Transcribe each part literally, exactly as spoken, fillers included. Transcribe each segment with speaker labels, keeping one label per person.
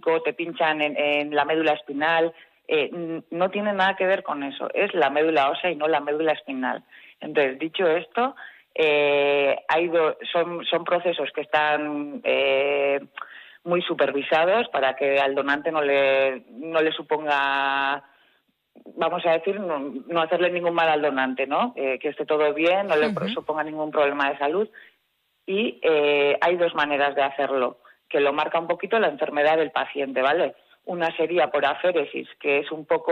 Speaker 1: quirúrgico, te pinchan en, en la médula espinal, eh, no tiene nada que ver con eso, es la médula ósea y no la médula espinal. Entonces, dicho esto, eh, hay do, son, son procesos que están eh, muy supervisados para que al donante no le, no le suponga, vamos a decir, no, no hacerle ningún mal al donante, ¿no? Eh, que esté todo bien, no le uh-huh. suponga ningún problema de salud. Y eh, hay dos maneras de hacerlo, que lo marca un poquito la enfermedad del paciente, ¿vale? Una sería por aféresis, que es un poco,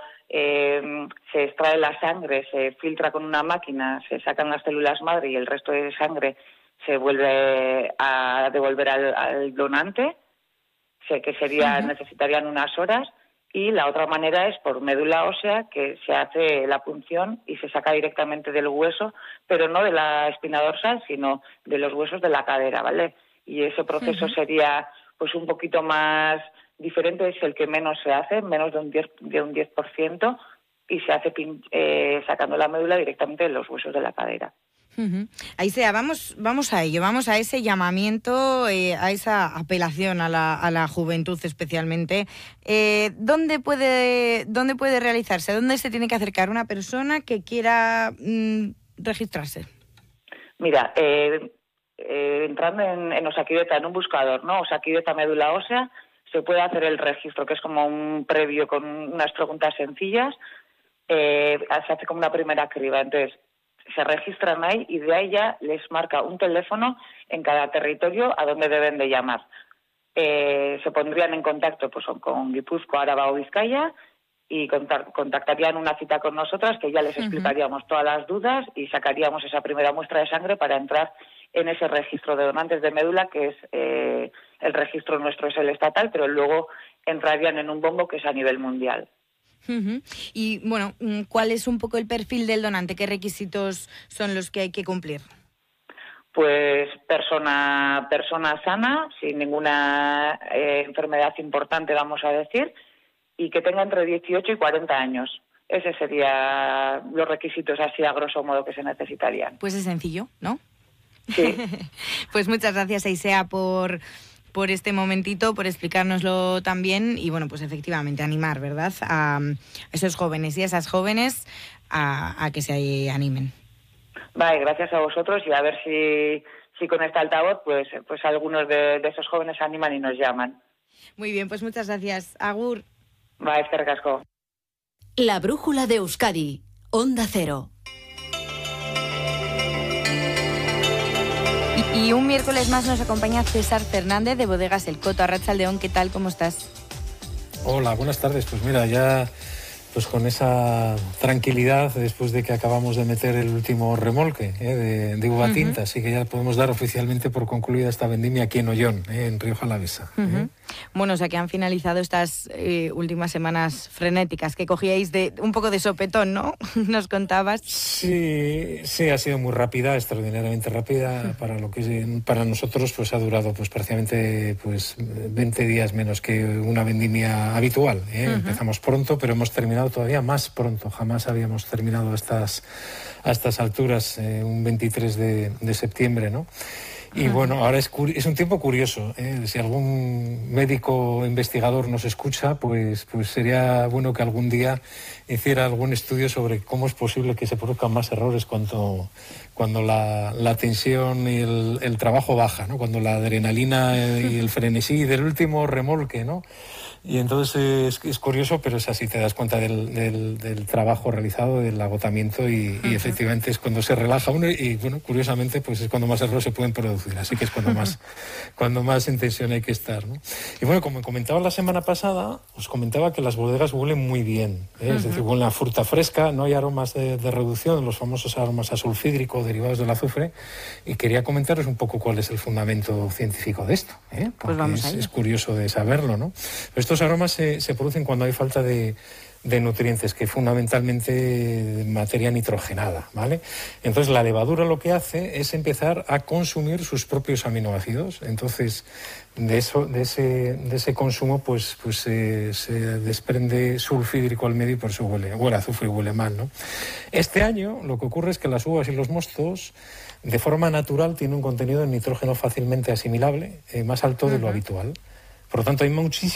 Speaker 1: eh, se extrae la sangre, se filtra con una máquina, se sacan las células madre y el resto de sangre se vuelve a devolver al, al donante, sé que sería, uh-huh. necesitarían unas horas. Y la otra manera es por médula ósea, que se hace la punción y se saca directamente del hueso, pero no de la espina dorsal, sino de los huesos de la cadera, ¿vale? Y ese proceso uh-huh. sería pues un poquito más diferente, es el que menos se hace, menos de un diez, de un diez por ciento, y se hace eh, sacando la médula directamente de los huesos de la cadera.
Speaker 2: Uh-huh. Ahí sea, vamos, vamos a ello, vamos a ese llamamiento, eh, a esa apelación a la, a la juventud especialmente. Eh, ¿dónde puede, dónde puede realizarse? ¿Dónde se tiene que acercar una persona que quiera mm, registrarse?
Speaker 1: Mira, eh, eh, entrando en, en Osakideta, en un buscador, ¿no? Osakideta médula ósea, se puede hacer el registro, que es como un previo con unas preguntas sencillas, eh, se hace como una primera criba, entonces se registran ahí y de ahí ya les marca un teléfono en cada territorio a donde deben de llamar. Eh, se pondrían en contacto pues con Guipúzcoa, Araba o Vizcaya y contactarían una cita con nosotras, que ya les explicaríamos uh-huh. todas las dudas y sacaríamos esa primera muestra de sangre para entrar en ese registro de donantes de médula, que es eh, el registro nuestro es el estatal, pero luego entrarían en un bombo que es a nivel mundial.
Speaker 2: Uh-huh. Y bueno, ¿cuál es un poco el perfil del donante? ¿Qué requisitos son los que hay que cumplir?
Speaker 1: Pues persona persona sana, sin ninguna eh, enfermedad importante, vamos a decir, y que tenga entre dieciocho y cuarenta años. Ese serían los requisitos así a grosso modo que se necesitarían.
Speaker 2: Pues es sencillo, ¿no?
Speaker 1: Sí.
Speaker 2: Pues muchas gracias, Aisea, por... por este momentito, por explicárnoslo también y, bueno, pues efectivamente animar, ¿verdad?, a esos jóvenes y a esas jóvenes a, a que se animen.
Speaker 1: Vale, gracias a vosotros y a ver si, si con este altavoz pues, pues algunos de, de esos jóvenes se animan y nos llaman.
Speaker 2: Muy bien, pues muchas gracias. Agur.
Speaker 1: Vale, eskerrik asko.
Speaker 3: La brújula de Euskadi, Onda Cero.
Speaker 2: Y un miércoles más nos acompaña César Fernández de Bodegas El Coto. Arratsaldeón, ¿qué tal? ¿Cómo estás?
Speaker 4: Hola, buenas tardes. Pues mira, ya pues con esa tranquilidad después de que acabamos de meter el último remolque eh, de, de uva tinta, uh-huh. así que ya podemos dar oficialmente por concluida esta vendimia aquí en Ollón, eh, en Rioja Alavesa.
Speaker 2: Uh-huh.
Speaker 4: ¿eh?
Speaker 2: Bueno, o sea que han finalizado estas eh, últimas semanas frenéticas que cogíais de un poco de sopetón, ¿no? Nos contabas.
Speaker 4: Sí, sí, ha sido muy rápida, extraordinariamente rápida. Uh-huh. Para lo que para nosotros pues ha durado pues prácticamente pues veinte días menos que una vendimia habitual. ¿eh? Uh-huh. Empezamos pronto, pero hemos terminado todavía más pronto. Jamás habíamos terminado a estas, a estas alturas, eh, un veintitrés de septiembre, ¿no? Y uh-huh. bueno, ahora es, es un tiempo curioso, ¿eh? Si algún médico investigador nos escucha, pues, pues sería bueno que algún día hiciera algún estudio sobre cómo es posible que se produzcan más errores cuando, cuando la, la tensión y el, el trabajo baja, ¿no? Cuando la adrenalina y el frenesí del último remolque, ¿no? Y entonces es, es curioso, pero es así, te das cuenta del, del, del trabajo realizado, del agotamiento y, uh-huh. y efectivamente es cuando se relaja uno y, bueno, curiosamente, pues es cuando más errores se pueden producir, así que es cuando más, cuando más en tensión hay que estar, ¿no? Y bueno, como comentaba la semana pasada, os comentaba que las bodegas huelen muy bien, ¿eh? Uh-huh. Es decir, huelen a fruta fresca, no hay aromas de, de reducción, los famosos aromas a sulfídrico derivados del azufre, y quería comentaros un poco cuál es el fundamento científico de esto, ¿eh? Porque
Speaker 2: pues vamos
Speaker 4: es, es curioso de saberlo, ¿no? Pero estos aromas se, se producen cuando hay falta de, de nutrientes, que fundamentalmente materia nitrogenada, ¿vale? Entonces la levadura lo que hace es empezar a consumir sus propios aminoácidos. Entonces de eso, de ese, de ese consumo, pues, pues eh, se desprende sulfídrico al medio y por eso huele, huele a azufre y huele mal, ¿no? Este año lo que ocurre es que las uvas y los mostos de forma natural tienen un contenido de nitrógeno fácilmente asimilable, eh, más alto de lo uh-huh. habitual. Por lo tanto, hay muchísimo